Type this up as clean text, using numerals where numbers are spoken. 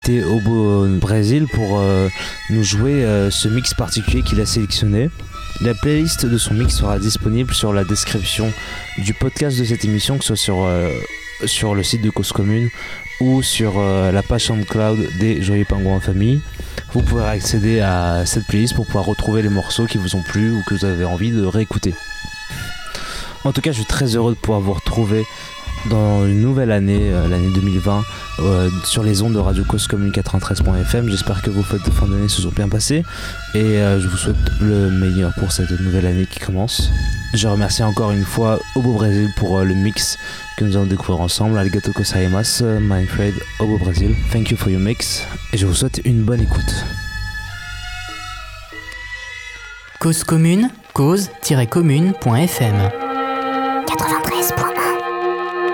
Au Brésil pour nous jouer ce mix particulier qu'il a sélectionné. La playlist de son mix sera disponible sur la description du podcast de cette émission, que ce soit sur le site de Cause Commune ou sur la page SoundCloud des Joyeux Pingouins en Famille. Vous pourrez accéder à cette playlist pour pouvoir retrouver les morceaux qui vous ont plu ou que vous avez envie de réécouter. En tout cas, je suis très heureux de pouvoir vous retrouver dans une nouvelle année, l'année 2020, sur les ondes de Radio Cause Commune 93.fm. J'espère que vos fêtes de fin d'année se sont bien passées et je vous souhaite le meilleur pour cette nouvelle année qui commence. Je remercie encore une fois Obo Brésil pour le mix que nous allons découvrir ensemble. Arigato gozaimasu, my friend Obo Brésil. Thank you for your mix et je vous souhaite une bonne écoute. Cause Commune, cause-commune.fm